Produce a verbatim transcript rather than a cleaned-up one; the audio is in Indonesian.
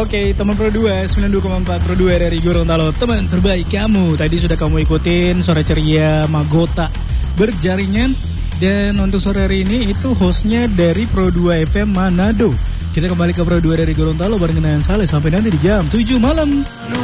Oke, teman Pro dua, sembilan puluh dua koma empat Pro dua dari Gorontalo. Teman terbaik kamu. Tadi sudah kamu ikutin Sore Ceria Magota Berjaringan. Dan untuk sore hari ini itu hostnya dari Pro dua F M Manado. Kita kembali ke Pro dua dari Gorontalo bareng dengan Saleh sampai nanti di jam tujuh malam.